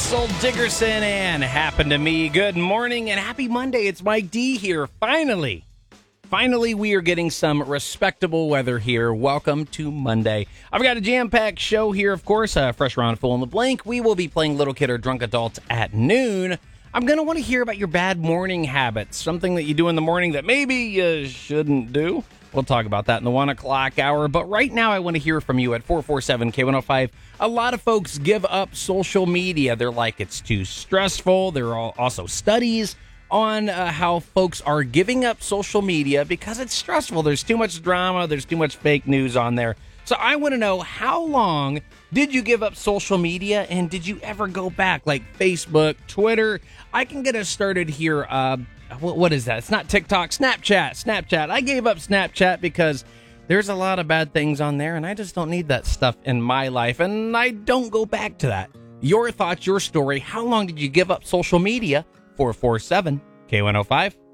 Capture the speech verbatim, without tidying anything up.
Soul Dickerson and Happened to Me. Good morning and happy Monday. It's Mike D here. Finally, finally, we are getting some respectable weather here. Welcome to Monday. I've got a jam-packed show here, of course. Uh, fresh round, full in the blank. We will be playing Little Kid or Drunk Adult at noon. I'm going to want to hear about your bad morning habits, something that you do in the morning that maybe you shouldn't do. We'll talk about that in the one o'clock hour. But right now, I want to hear from you at four four seven K one oh five. A lot of folks give up social media. They're like, it's too stressful. There are also studies on uh, how folks are giving up social media because it's stressful. There's too much drama. There's too much fake news on there. So I want to know, how long did you give up social media, and did you ever go back, like Facebook, Twitter? I can get us started here. Uh, what, what is that? It's not TikTok. Snapchat. Snapchat. I gave up Snapchat because there's a lot of bad things on there, and I just don't need that stuff in my life, and I don't go back to that. Your thoughts, your story. How long did you give up social media? four four seven K one oh five.